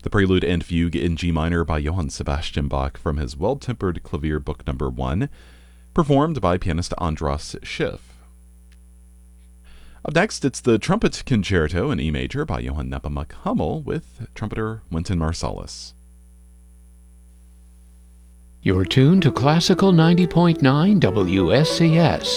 The Prelude and Fugue in G minor by Johann Sebastian Bach from his Well-Tempered Clavier Book No. 1, performed by pianist Andras Schiff. Up next, it's the Trumpet Concerto in E major by Johann Nepomuk Hummel with trumpeter Wynton Marsalis. You're tuned to Classical 90.9 WSCS.